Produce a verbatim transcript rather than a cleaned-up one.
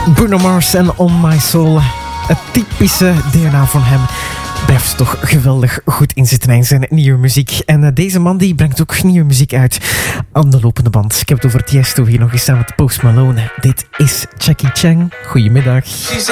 Bruno Mars en On My Soul. Het typische D N A van hem blijft toch geweldig goed inzitten in zijn nieuwe muziek. En uh, deze man die brengt ook nieuwe muziek uit aan de lopende band. Ik heb het over Tiesto hier nog eens samen met Post Malone. Dit is Jackie Chan. Goedemiddag.